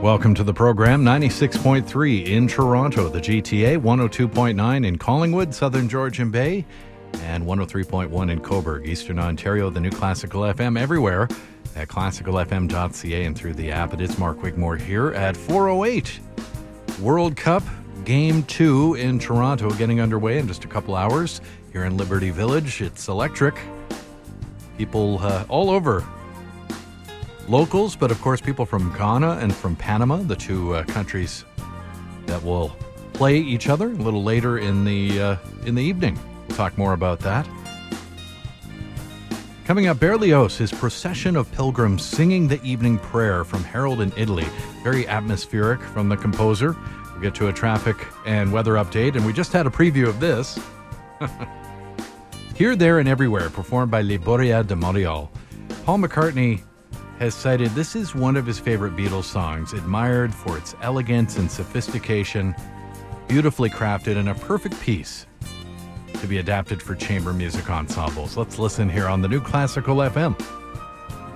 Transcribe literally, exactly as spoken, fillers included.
Welcome to the program. ninety-six point three in Toronto, the G T A, one oh two point nine in Collingwood, Southern Georgian Bay, and one oh three point one in Cobourg, Eastern Ontario, the new Classical F M everywhere at classical f m dot c a and through the app. It is Mark Wigmore here at four oh eight. World Cup Game two in Toronto getting underway in just a couple hours here in Liberty Village. It's electric. People uh, all over. Locals, but of course people from Ghana and from Panama, the two uh, countries that will play each other a little later in the uh, in the evening. We'll talk more about that. Coming up, Berlioz, his procession of pilgrims singing the evening prayer from Harold in Italy. Very atmospheric from the composer. We'll get to a traffic and weather update, and we just had a preview of this. Here, There, and Everywhere, performed by Les Boréas de Montréal. Paul McCartney has cited this is one of his favorite Beatles songs, admired for its elegance and sophistication, beautifully crafted, and a perfect piece to be adapted for chamber music ensembles. Let's listen here on the new Classical F M.